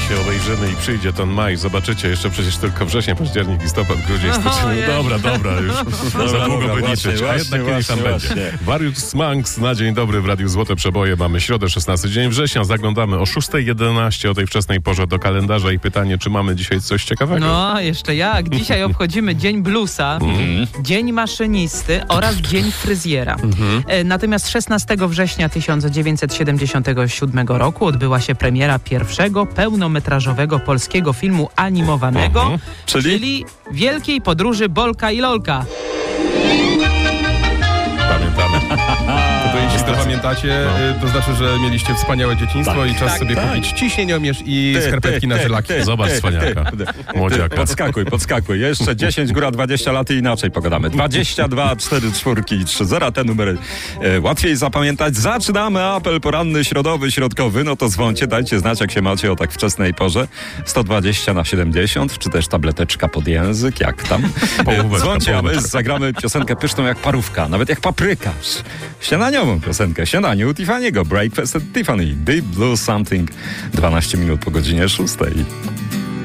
się obejrzymy i przyjdzie ten maj, zobaczycie, jeszcze przecież tylko wrzesień, październik, listopad, grudzień, styczeń. Dobra, już za długo by liczyć, a jednak kiedyś tam będzie. Warius Manx na dzień dobry w Radiu Złote Przeboje. Mamy środę, 16 dzień września. Zaglądamy o 6:11 o tej wczesnej porze do kalendarza i pytanie, czy mamy dzisiaj coś ciekawego? No, jeszcze jak. Dzisiaj obchodzimy Dzień Bluesa, Dzień Maszynisty oraz Dzień Fryzjera. Natomiast 16 września 1977 roku odbyła się premiera pierwszego pełnometrażowego polskiego filmu animowanego, czyli Wielkiej Podróży Bolka i Lolka. Pamiętamy. To jeśli to pamiętacie, to znaczy, że mieliście wspaniałe dzieciństwo i czas sobie kupić ciśnieniomierz i skarpetki na żelaki. Zobacz cwaniaka, młodziaka. Podskakuj. Jeszcze 10, góra 20 lat i inaczej pogadamy. 22, 4, 4 i 3, 0. Te numery łatwiej zapamiętać. Zaczynamy apel poranny, środowy, środkowy. No to dzwoncie, dajcie znać, jak się macie o tak wczesnej porze. 120/70, czy też tableteczka pod język, jak tam. Dzwoncie, a my zagramy piosenkę pyszną jak parówka, nawet jak paprykarz. Śniadaniową piosenkę. Śniadanie u Tiffany'ego. Breakfast at Tiffany. Deep Blue Something. 12 minut po godzinie 6.